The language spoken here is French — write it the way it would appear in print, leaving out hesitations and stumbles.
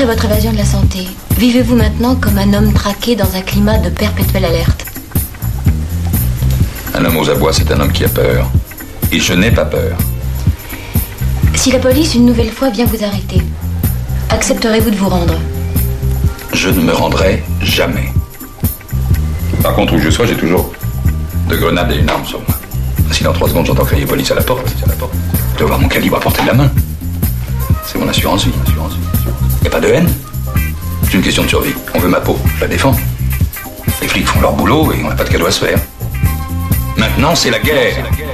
Après votre évasion de la santé, vivez-vous maintenant comme un homme traqué dans un climat de perpétuelle alerte? Un homme aux abois, c'est un homme qui a peur. Et je n'ai pas peur. Si la police, une nouvelle fois, vient vous arrêter, accepterez-vous de vous rendre? Je ne me rendrai jamais. Par contre, où que je sois, j'ai toujours 2 grenades et une arme sur moi. Si dans 3 secondes, j'entends crier police à la porte, je dois avoir mon calibre à portée de la main. C'est mon assurance vie. Y a pas de haine. C'est une question de survie. On veut ma peau, je la défends. Les flics font leur boulot et on n'a pas de cadeau à se faire. Maintenant, c'est la guerre.